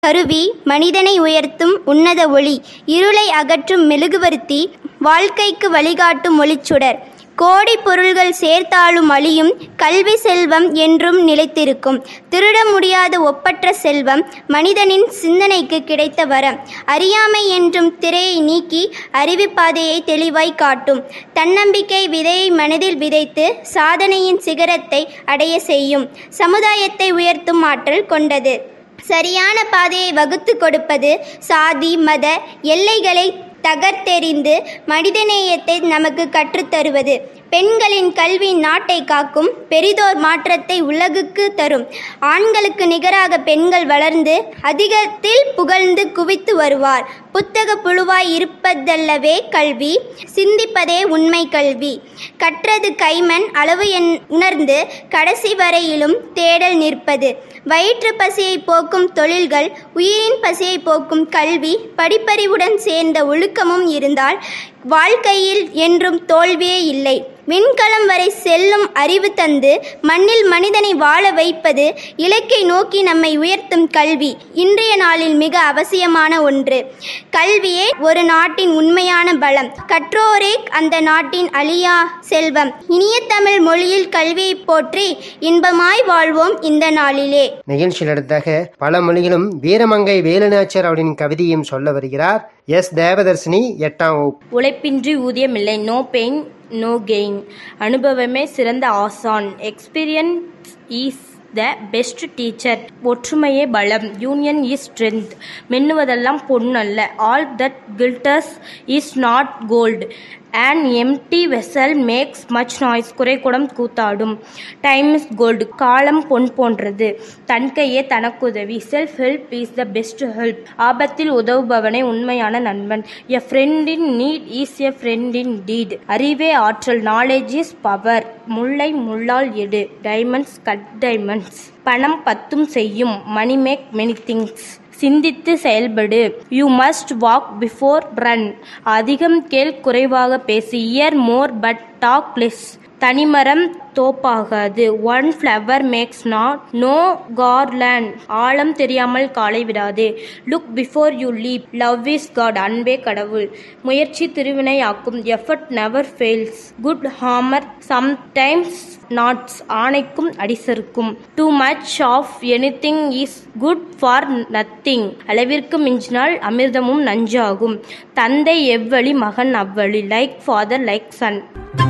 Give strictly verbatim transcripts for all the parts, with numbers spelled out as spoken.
கருவி, மனிதனை உயர்த்தும் உன்னத ஒளி, இருளை அகற்றும் மெழுகுவர்த்தி, வாழ்க்கைக்கு வழிகாட்டும் ஒளிச்சுடர். கோடி பொருள்கள் சேர்த்தாலும் அழியும் கல்வி செல்வம் என்றும் நிலைத்திருக்கும். திருட முடியாத ஒப்பற்ற செல்வம் மனிதனின் சிந்தனைக்கு கிடைத்த வரம். அறியாமை என்றும் திரையை நீக்கி அறிவுப்பாதையை தெளிவாய் காட்டும். தன்னம்பிக்கை விதையை மனதில் விதைத்து சாதனையின் சிகரத்தை அடைய செய்யும். சமுதாயத்தை உயர்த்தும் ஆற்றல் கொண்டது. சரியான பாதையை வகுத்து கொடுப்பது. சாதி மத எல்லைகளை தகர்த்தெறிந்து மனிதநேயத்தை நமக்கு கற்றுத்தருவது. பெண்களின் கல்வி நாட்டை காக்கும். பெரிதோர் மாற்றத்தை உலகுக்கு தரும். ஆண்களுக்கு நிகராக பெண்கள் வளர்ந்து அதிகத்தில் புகழ்ந்து குவித்து வருவார். புத்தக புழுவாய் இருப்பதல்லவே கல்வி, சிந்திப்பதே உண்மை கல்வி. கற்றது கைமண் அளவு என் உணர்ந்து கடைசி வரையிலும் தேடல் நிற்பது. வயிற்று பசியை போக்கும் தொழில்கள், உயிரின் பசியை போக்கும் கல்வி, படிப்பறிவுடன் சேர்ந்த ஒழுக்கமும் இருந்தால் வாழ்க்கையில் என்றும் தோல்வியே இல்லை. விண்கலம் வரை செல்லும் அறிவு தந்து மண்ணில் மனிதனை வாழ வைப்பது. இலக்கை நோக்கி நம்மை உயர்த்தும் கல்வி இன்றைய நாளில் மிக அவசியமான ஒன்று. கல்வியே ஒரு நாட்டின் உண்மையான பலம். கற்றோரே அந்த நாட்டின் அழியா செல்வம். இனிய தமிழ் மொழியில் கல்வியை போற்றி இன்பமாய் வாழ்வோம் இந்த நாளிலே. நிகழ்ச்சியில் அடுத்தாக பல மொழிகளும் வீரமங்கை வேலுநாச்சியார் அவரின் கவிதையும் சொல்ல வருகிறார் எஸ் தேவதர்சினி. எட்டாம் வகுப்பு. உழைப்பின்றி ஊதியமில்லை. No pain no gain. அனுபவமே சிறந்த ஆசான். Experience is the best teacher. ஒற்றுமையே பலம். Union is strength. மின்னுவதெல்லாம் பொன்னல்ல. All that glitters is not gold. An empty vessel makes much noise. குறைகுடம் கூத்தாடும். Time is gold. காலம் பொன் போன்றது. தன் கையே தனக்குதவி. Self help is the best help. ஆபத்தில் உதவுபவனே உண்மையான நண்பன். எ friend in need is a friend இன் டீட். அறிவே ஆற்றல். Knowledge is power. முல்லை முள்ளால் எடு. Diamonds cut diamonds. பணம் பத்தும் செய்யும். மணி மேக் மெனி திங்ஸ். சிந்தித்து செயல்படு. You must walk before run. அதிகம் கேள் குறைவாக பேசு. Year more but talk less. தனிமரம் தோப்பாகாது. One flower maths not know garland. ஆழம் தெரியாமல் காலை விடாதே. Look before you leaf. Love is God. அன்பே கடவுள். முயற்சி திருவினை ஆக்கும். Effort never fails. Good hammer sometimes knots. ஆணைக்கும் அடிசருக்கும். Too much of anything is good for nothing. அளவிற்கு மிஞ்சினால் அமிர்தமும் நஞ்சாகும். தந்தை எவ்வழி மகன் அவ்வழி. Like father like Sun.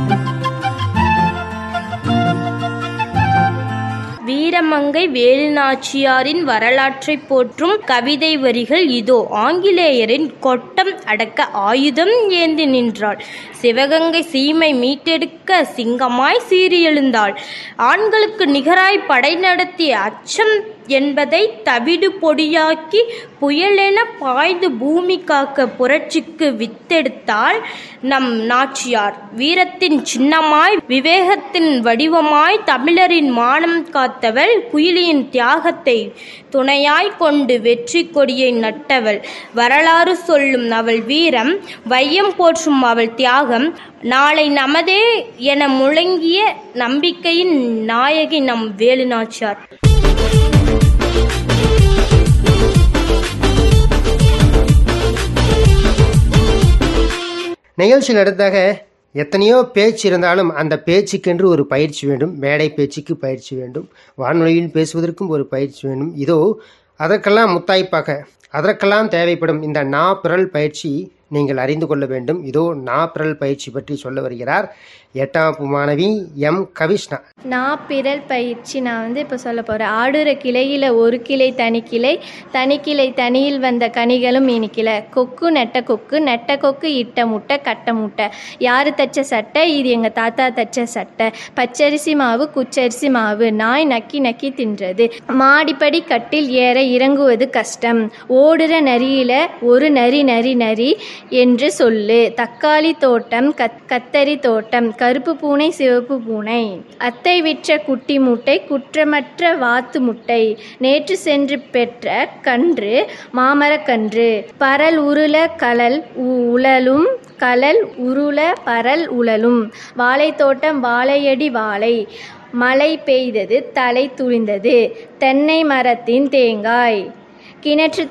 வீரமங்கை வேலுநாச்சியாரின் வரலாற்றை போற்றும் கவிதை வரிகள் இதோ. ஆங்கிலேயரின் கொட்டம் அடக்க ஆயுதம் ஏந்தி நின்றாள். சிவகங்கை சீமை மீட்டெடுக்க சிங்கமாய் சீறி எழுந்தாள். ஆண்களுக்கு நிகராய் படை நடத்திய அச்சம் என்பதை தவிடு பொடியாக்கி புயலென பாய்ந்து பூமி காக்க புரட்சிக்கு வித்தெடுத்தாள் நம் நாச்சியார். வீரத்தின் சின்னமாய் விவேகத்தின் வடிவமாய் தமிழரின் மானம் காத்தவள். குயிலியின் தியாகத்தை துணையாய் கொண்டு வெற்றி கொடியை நட்டவள். வரலாறு சொல்லும் அவள் வீரம், வையம் போற்றும் அவள் தியாகம், நாளை நமதே என முழங்கிய நம்பிக்கையின் நாயகி நம் வேலுநாச்சியார். நிகழ்ச்சியில் அடுத்தாக எத்தனையோ பேச்சு இருந்தாலும் அந்த பேச்சுக்கென்று ஒரு பயிற்சி வேண்டும். மேடை பேச்சுக்கு பயிற்சி வேண்டும். வானொலியில் பேசுவதற்கும் ஒரு பயிற்சி வேண்டும். இதோ அதற்கெல்லாம் முத்தாய்ப்பாக அதற்கெல்லாம் தேவைப்படும் இந்த நா பிறல் பயிற்சி நீங்கள் அறிந்து கொள்ள வேண்டும். இதோ நா பிறல் பயிற்சி பற்றி சொல்ல வருகிறார் எட்டாம் மாணவி எம் கவிஷ்ணா. நா பிறல் பயிற்சி நான் வந்து இப்போ சொல்ல போகிறேன். ஆடுற கிளையில் ஒரு கிளை தனிக்கிளை, தனிக்கிளை தனியில் வந்த கனிகளும் இனிக்கிளை. கொக்கு நெட்ட கொக்கு, நெட்ட கொக்கு இட்ட முட்டை கட்ட முட்டை. யார் தச்ச சட்டை? இது எங்கள் தாத்தா தச்ச சட்டை. பச்சரிசி மாவு குச்சரிசி மாவு, நாய் நக்கி நக்கி தின்றது. மாடிப்படி கட்டில் ஏற இறங்குவது கஷ்டம். ஓடுற நரியில ஒரு நரி நரி நரி என்று சொல்லு. தக்காளி தோட்டம் கத் கத்தரி தோட்டம், கருப்பு பூனை சிவப்பு பூனை. அத்தை விற்ற குட்டி முட்டை, குற்றமற்ற வாத்து முட்டை. நேற்று சென்று பெற்ற கன்று மாமரக்கன்று. பரல் உருள கலல் உழலும், கலல் உருள பரல் உழலும். வாழைத்தோட்டம் வாழையடி வாழை. மழை பெய்தது தலை துளிந்தது. தென்னை மரத்தின் தேங்காய். கிணற்று